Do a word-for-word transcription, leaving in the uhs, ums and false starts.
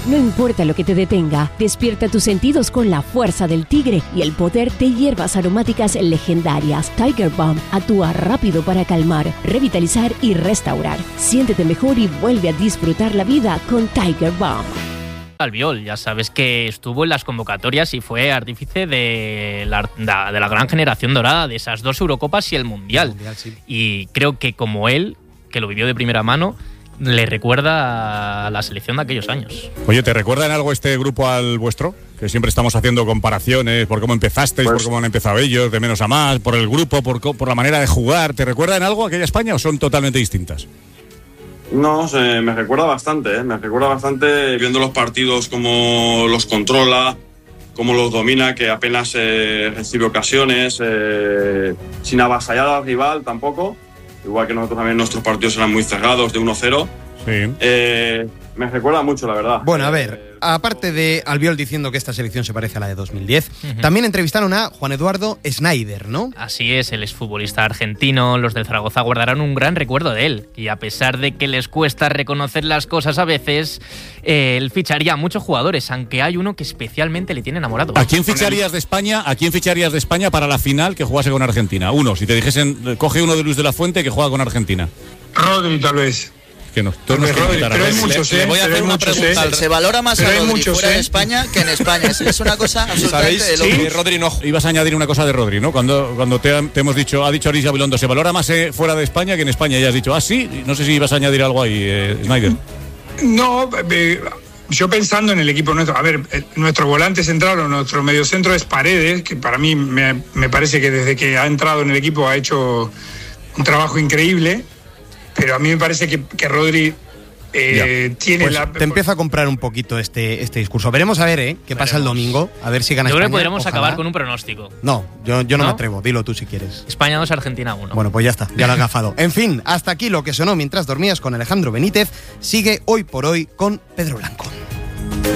No importa lo que te detenga, despierta tus sentidos con la fuerza del tigre y el poder de hierbas aromáticas legendarias. Tiger Balm actúa rápido para calmar, revitalizar y restaurar. Siéntete mejor y vuelve a disfrutar la vida con Tiger Balm. Albiol, ya sabes que estuvo en las convocatorias y fue artífice de la, de la gran generación dorada, de esas dos Eurocopas y el Mundial. El mundial sí. Y creo que como él, que lo vivió de primera mano, le recuerda a la selección de aquellos años. Oye, ¿te recuerda en algo este grupo al vuestro? Que siempre estamos haciendo comparaciones por cómo empezasteis, pues, por cómo han empezado ellos, de menos a más, por el grupo, por, por la manera de jugar. ¿Te recuerda en algo aquella España o son totalmente distintas? No, se, me recuerda bastante, ¿eh? me recuerda bastante viendo los partidos, cómo los controla, cómo los domina, que apenas eh, recibe ocasiones, eh, sin avasallar al rival tampoco, igual que nosotros también nuestros partidos eran muy cerrados, de uno cero. Sí. Eh, me recuerda mucho, la verdad. Bueno, a ver, aparte de Albiol diciendo que esta selección se parece a la de dos mil diez, uh-huh. también entrevistaron a Juan Eduardo Schneider, ¿no? Así es, el exfutbolista argentino. Los del Zaragoza guardarán un gran recuerdo de él. Y a pesar de que les cuesta reconocer las cosas a veces, eh, él ficharía a muchos jugadores, aunque hay uno que especialmente le tiene enamorado. ¿A quién ficharías de España? ¿A quién ficharías de España para la final que jugase con Argentina? Uno, si te dijesen, coge uno de Luis de la Fuente que juega con Argentina. Rodri, tal vez. Que no, no Rodri, pero hay muchos, le, ¿eh? le voy a hacer una pregunta. Se, se valora más a Rodri muchos, fuera ¿eh? de España que en España. Es, es una cosa absolutamente ¿Sabéis? Sí. Que Rodri no. Ibas a añadir una cosa de Rodri, ¿no? Cuando, cuando te, te hemos dicho, ha dicho Aris Gabilondo, se valora más eh, fuera de España que en España. Y has dicho, ah, sí. No sé si ibas a añadir algo ahí, eh, Schneider. No, eh, yo pensando en el equipo nuestro. A ver, eh, nuestro volante central o nuestro mediocentro es Paredes, que para mí me, me parece que desde que ha entrado en el equipo ha hecho un trabajo increíble. Pero a mí me parece que, que Rodri eh, tiene pues la... Te empiezo a comprar un poquito este, este discurso. Veremos a ver, ¿eh? ¿Qué pasa el domingo? A ver si gana Yo España. creo que podríamos Ojalá. acabar con un pronóstico. No, yo, yo no, ¿No? me atrevo. Dilo tú si quieres. España dos, Argentina uno. Bueno, pues ya está. Ya lo has gafado. En fin, hasta aquí lo que sonó mientras dormías con Alejandro Benítez. Sigue Hoy por Hoy con Pedro Blanco.